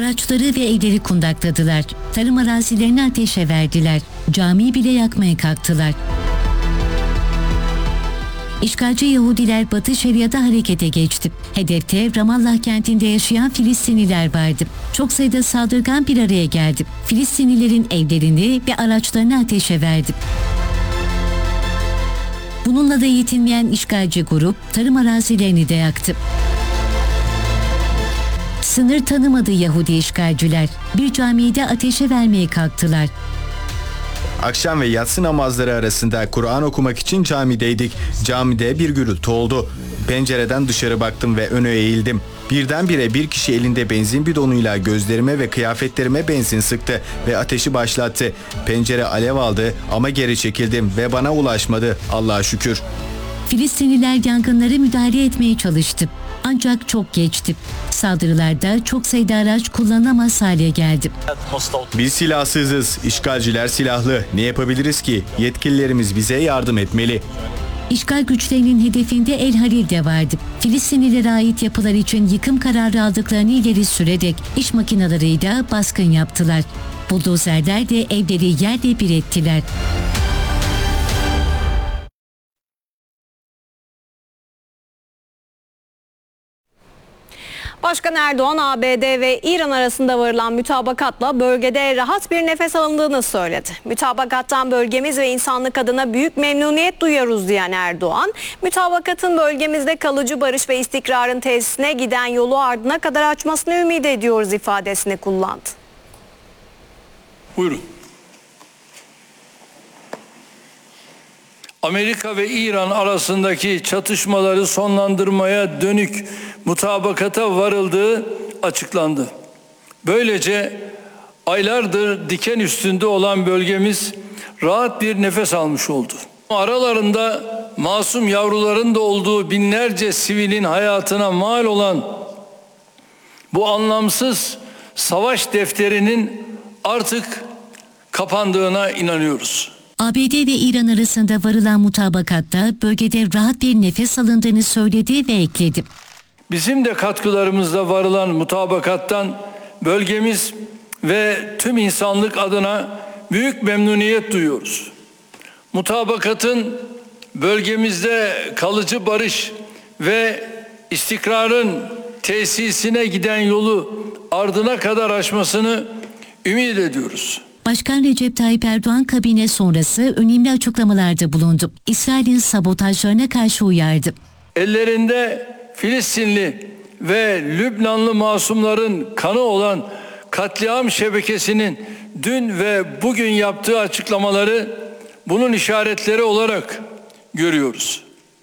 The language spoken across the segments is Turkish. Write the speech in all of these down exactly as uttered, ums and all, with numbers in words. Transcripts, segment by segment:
Araçları ve evleri kundakladılar. Tarım arazilerini ateşe verdiler. Camiyi bile yakmaya kalktılar. İşgalci Yahudiler Batı Şeria'da harekete geçti. Hedefte Ramallah kentinde yaşayan Filistinliler vardı. Çok sayıda saldırgan bir araya geldi. Filistinlilerin evlerini ve araçlarını ateşe verdi. Bununla da yetinmeyen işgalci grup tarım arazilerini de yaktı. Sınır tanımadı Yahudi işgalciler. Bir camiyi de ateşe vermeye kalktılar. Akşam ve yatsı namazları arasında Kur'an okumak için camideydik. Camide bir gürültü oldu. Pencereden dışarı baktım ve öne eğildim. Birdenbire bir kişi elinde benzin bidonuyla gözlerime ve kıyafetlerime benzin sıktı ve ateşi başlattı. Pencere alev aldı ama geri çekildim ve bana ulaşmadı. Allah'a şükür. Filistinliler yangınlara müdahale etmeye çalıştı. Ancak çok geçti. Saldırılarda çok sayıda araç kullanılamaz hale geldi. Biz silahsızız, işgalciler silahlı. Ne yapabiliriz ki? Yetkililerimiz bize yardım etmeli. İşgal güçlerinin hedefinde El Halil de vardı. Filistinlilere ait yapılar için yıkım kararı aldıklarını ileri sürerek iş makinalarıyla baskın yaptılar. Buldozerler de evleri yerle bir ettiler. Başkan Erdoğan, A B D ve İran arasında varılan mütabakatla bölgede rahat bir nefes alındığını söyledi. Mütabakattan bölgemiz ve insanlık adına büyük memnuniyet duyuyoruz diyen Erdoğan, mütabakatın bölgemizde kalıcı barış ve istikrarın tesisine giden yolu ardına kadar açmasını ümit ediyoruz ifadesini kullandı. Buyurun. Amerika ve İran arasındaki çatışmaları sonlandırmaya dönük mutabakata varıldığı açıklandı. Böylece aylardır diken üstünde olan bölgemiz rahat bir nefes almış oldu. Aralarında masum yavruların da olduğu binlerce sivilin hayatına mal olan bu anlamsız savaş defterinin artık kapandığına inanıyoruz. A B D ve İran arasında varılan mutabakatta bölgede rahat bir nefes alındığını söyledi ve ekledi. Bizim de katkılarımızla varılan mutabakattan bölgemiz ve tüm insanlık adına büyük memnuniyet duyuyoruz. Mutabakatın bölgemizde kalıcı barış ve istikrarın tesisine giden yolu ardına kadar açmasını ümit ediyoruz. Başkan Recep Tayyip Erdoğan kabine sonrası önemli açıklamalarda bulundu. İsrail'in sabotajlarına karşı uyardı. Ellerinde Filistinli ve Lübnanlı masumların kanı olan katliam şebekesinin dün ve bugün yaptığı açıklamaları bunun işaretleri olarak görüyoruz.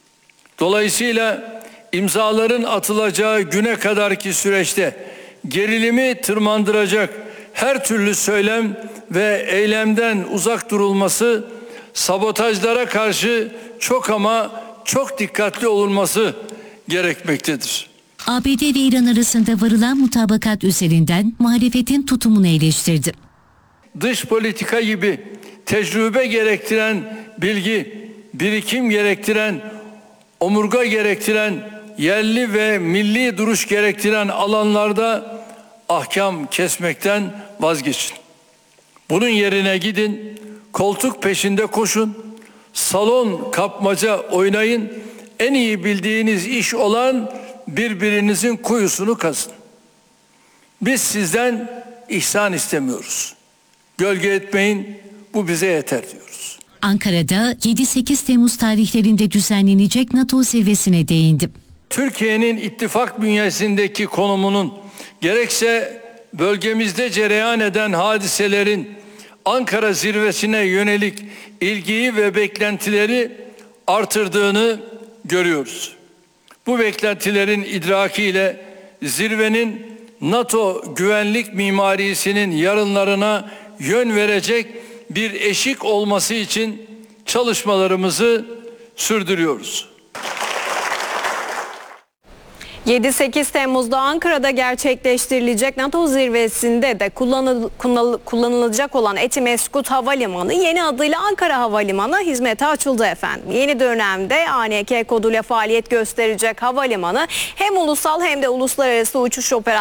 Dolayısıyla imzaların atılacağı güne kadarki süreçte gerilimi tırmandıracak her türlü söylem ve eylemden uzak durulması, sabotajlara karşı çok ama çok dikkatli olunması gerekmektedir. A B D ve İran arasında varılan mutabakat üzerinden muhalefetin tutumunu eleştirdi. Dış politika gibi tecrübe gerektiren bilgi, birikim gerektiren, omurga gerektiren, yerli ve milli duruş gerektiren alanlarda ahkam kesmekten vazgeçin. Bunun yerine gidin, koltuk peşinde koşun, salon kapmaca oynayın, en iyi bildiğiniz iş olan birbirinizin kuyusunu kazın. Biz sizden ihsan istemiyoruz. Gölge etmeyin, bu bize yeter diyoruz. Ankara'da yedi sekiz Temmuz tarihlerinde düzenlenecek NATO zirvesine değindi. Türkiye'nin ittifak bünyesindeki konumunun gerekse bölgemizde cereyan eden hadiselerin Ankara zirvesine yönelik ilgiyi ve beklentileri artırdığını görüyoruz. Bu beklentilerin idrakiyle zirvenin NATO güvenlik mimarisinin yarınlarına yön verecek bir eşik olması için çalışmalarımızı sürdürüyoruz. yedi sekiz Temmuz'da Ankara'da gerçekleştirilecek NATO zirvesinde de kullanıl, kullanıl, kullanılacak olan Etimeskut Havalimanı yeni adıyla Ankara Havalimanı hizmete açıldı efendim. Yeni dönemde A N K koduyla faaliyet gösterecek havalimanı hem ulusal hem de uluslararası uçuş operasyonu